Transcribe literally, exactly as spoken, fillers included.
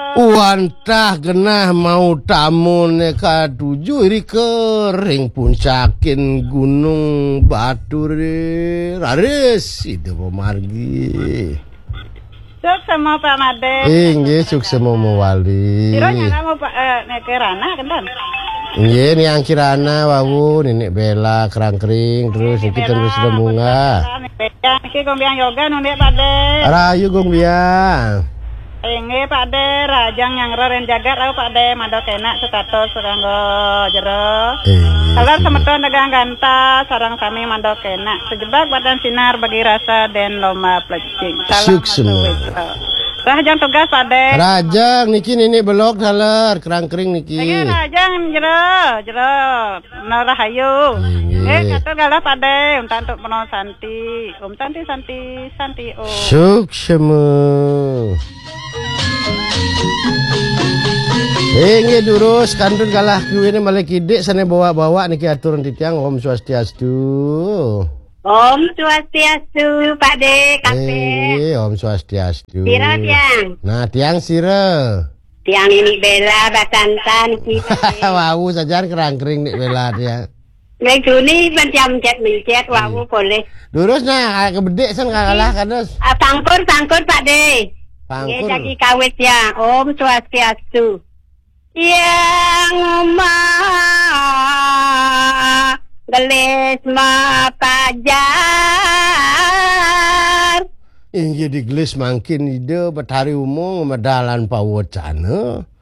Wantah genah mau tamu neka tujuh iri kering puncakin gunung batu raris itu pemargi. Sukses mau Pak Made. Inggih sukses mau mewali. Ironya kamu Pak eh, Nekerana kan? Inggih nih yang kirana wawu nenek Bella kerang kering terus iki terus bunga. Iki gombiang yoga nundek Pak De. Rayu gong biang. Inggih Pak De, rajang yang roren jagat aku Pak De, madok enak setatos seranggo jero. Kalau semeton dagang ganta, sarang kami mandok enak. Sejebak badan sinar bagi rasa dan loma plecing. Sukses. Rajang tugas Pak De. Rajang niki nini belok daler kerang kering niki. Niki rajang jero, jero. Nora hayu. Eh kata galah Pak De, um tantuk penuh santi, um santi santi santi oh. Sukses. Inggih durus kantun kalah kuwi malah kidik sane bawa-bawa niki aturan titiang Om Swastiastu. Om Swastiastu Pak De kape. Inggih Om Swastiastu. Sira tiang. Nah tiang sira. Tiang ini Bella batantan kita. Wau sajar kerang-kering nek Bella tiang. Nek juni mencam cet mencet wau boleh. Durus nah kebedek san kalah kados. Ah pangkur pangkur Pak De. Pangkur. Nggih jadi kawit ya Om Swastiastu. Yang maha gelis mapajar. Inggih digelis mangkin ide betari umum medalan pawocana.